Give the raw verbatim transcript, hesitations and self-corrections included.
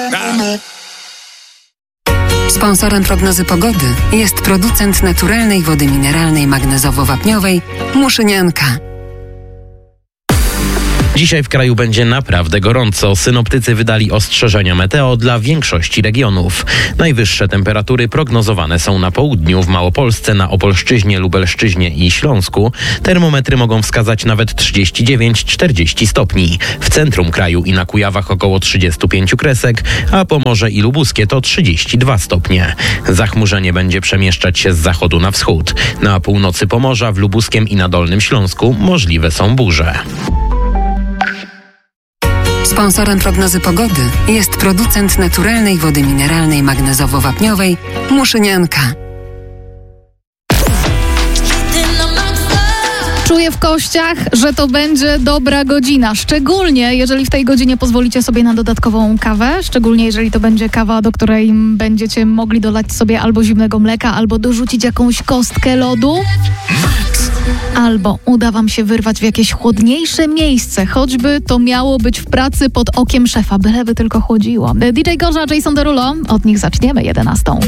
Sponsorem prognozy pogody jest producent naturalnej wody mineralnej magnezowo-wapniowej Muszynianka. Dzisiaj w kraju będzie naprawdę gorąco. Synoptycy wydali ostrzeżenia meteo dla większości regionów. Najwyższe temperatury prognozowane są na południu, w Małopolsce, na Opolszczyźnie, Lubelszczyźnie i Śląsku. Termometry mogą wskazać nawet trzydzieści dziewięć czterdzieści stopni. W centrum kraju i na Kujawach około trzydzieści pięć kresek, a Pomorze i Lubuskie to trzydzieści dwa stopnie. Zachmurzenie będzie przemieszczać się z zachodu na wschód. Na północy Pomorza, w Lubuskiem i na Dolnym Śląsku możliwe są burze. Sponsorem prognozy pogody jest producent naturalnej wody mineralnej magnezowo-wapniowej Muszynianka. Czuję w kościach, że to będzie dobra godzina, szczególnie jeżeli w tej godzinie pozwolicie sobie na dodatkową kawę, szczególnie jeżeli to będzie kawa, do której będziecie mogli dolać sobie albo zimnego mleka, albo dorzucić jakąś kostkę lodu. Albo uda wam się wyrwać w jakieś chłodniejsze miejsce, choćby to miało być w pracy pod okiem szefa, byleby tylko chłodziło. D J Gorza, Jason Derulo, od nich zaczniemy jedenastą.